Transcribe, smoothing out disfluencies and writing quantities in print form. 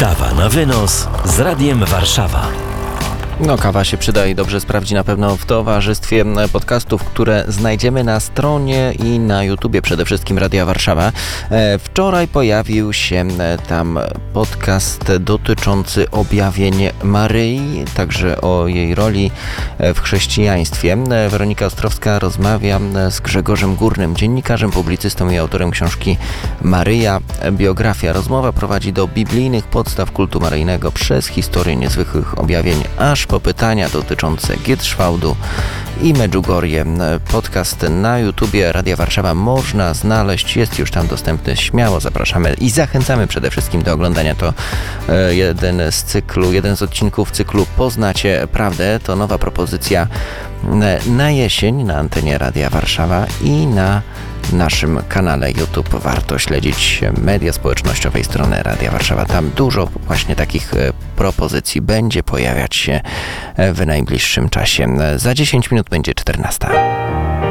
Kawa na wynos z Radiem Warszawa. No, kawa się przyda i dobrze sprawdzi na pewno w towarzystwie podcastów, które znajdziemy na stronie i na YouTubie przede wszystkim Radia Warszawa. Wczoraj pojawił się tam podcast dotyczący objawień Maryi, także o jej roli w chrześcijaństwie. Weronika Ostrowska rozmawia z Grzegorzem Górnym, dziennikarzem, publicystą i autorem książki Maryja, biografia. Rozmowa prowadzi do biblijnych podstaw kultu maryjnego przez historię niezwykłych objawień, aż po pytania dotyczące Gietrzwałdu i Medjugorje. Podcast na YouTubie Radia Warszawa można znaleźć, jest już tam dostępny, śmiało zapraszamy i zachęcamy przede wszystkim do oglądania. To jeden z odcinków cyklu Poznacie Prawdę. To nowa propozycja na jesień na antenie Radia Warszawa i na naszym kanale YouTube. Warto śledzić media społecznościowe i stronę Radia Warszawa. Tam dużo właśnie takich propozycji będzie pojawiać się w najbliższym czasie. Za 10 minut będzie 14.